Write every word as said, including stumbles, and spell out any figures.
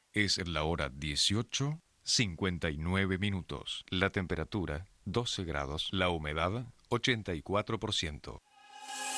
Es la hora dieciocho cincuenta y nueve minutos. La temperatura doce grados. La humedad ochenta y cuatro por ciento.